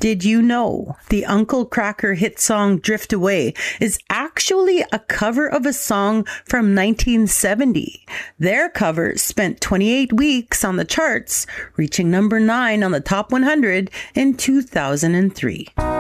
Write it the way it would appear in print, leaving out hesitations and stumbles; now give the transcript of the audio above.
Did you know the Uncle Kracker hit song Drift Away is actually a cover of a song from 1970? Their cover spent 28 weeks on the charts, reaching number 9 on the top 100 in 2003.